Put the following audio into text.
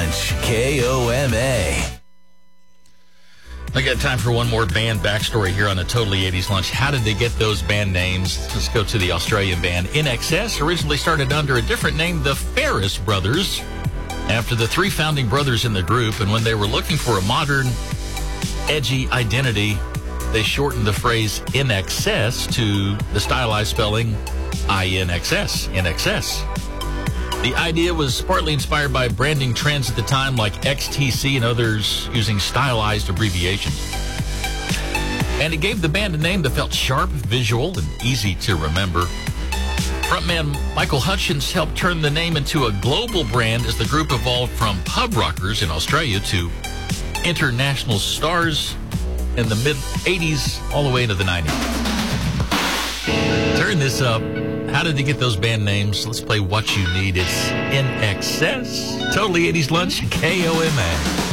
Lunch, KOMA. I got time for one more band backstory here on the Totally 80s Lunch. How did they get those band names? Let's go to the Australian band INXS. Originally started under a different name, the Ferris Brothers, after the three founding brothers in the group. And when they were looking for a modern, edgy identity, they shortened the phrase INXS to the stylized spelling INXS, INXS. The idea was partly inspired by branding trends at the time like XTC and others using stylized abbreviations. And it gave the band a name that felt sharp, visual, and easy to remember. Frontman Michael Hutchence helped turn the name into a global brand as the group evolved from pub rockers in Australia to international stars in the mid-'80s all the way into the '90s. Turn this up. How did they get those band names? Let's play What You Need. It's INXS. Totally 80s Lunch, KOMA.